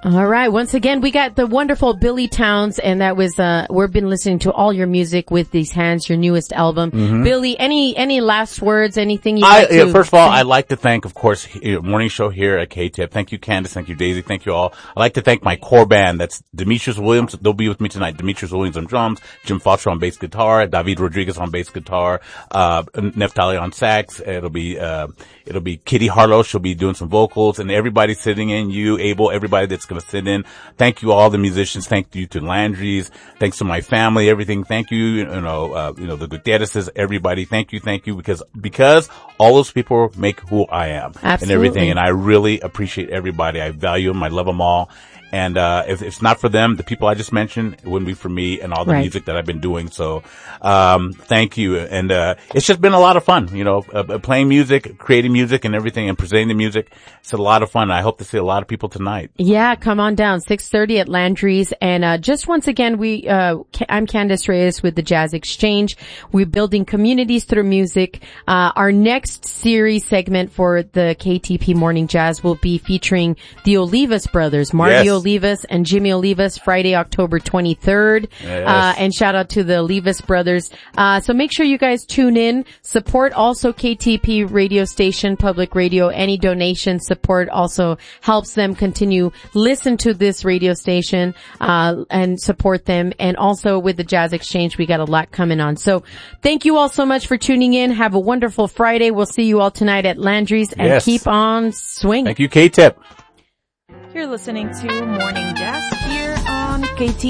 All right. Once again, we got the wonderful Billy Towns, and that was, we've been listening to all your music with these hands, your newest album. Mm-hmm. Billy, any last words, anything you'd like to First of all, I'd like to thank, of course, morning show here at K-Tip. Thank you, Candace. Thank you, Daisy. Thank you all. I'd like to thank my core band. That's Demetrius Williams. They'll be with me tonight. Demetrius Williams on drums, Jim Foster on bass guitar, David Rodriguez on bass guitar, Neftali on sax. It'll be Kitty Harlow. She'll be doing some vocals, and everybody sitting in, you, Abel, everybody that's going to sit in. Thank you all the musicians. Thank you to Landry's. Thanks to my family, everything. Thank you, the Gutierrez's, everybody. Thank you, because all those people make who I am. Absolutely. And everything. And I really appreciate everybody. I value them. I love them all. And, if it's not for them, the people I just mentioned, it wouldn't be for me and all the music that I've been doing. So, thank you. And, it's just been a lot of fun, playing music, creating music and everything and presenting the music. It's a lot of fun. I hope to see a lot of people tonight. Yeah, come on down, 6:30 at Landry's. And, just once again, I'm Candace Reyes with the Jazz Exchange. We're building communities through music. Our next series segment for the KTP Morning Jazz will be featuring the Olivas brothers, Marty Olivas and Jimmy Olivas, Friday, October 23rd. Yes. And shout out to the Olivas brothers. So make sure you guys tune in. Support also KTP radio station, public radio. Any donation support also helps them continue listen to this radio station, and support them. And also with the Jazz Exchange, we got a lot coming on. So thank you all so much for tuning in. Have a wonderful Friday. We'll see you all tonight at Landry's, and keep on swinging. Thank you, K-Tip. You're listening to Morning Jazz here on KT.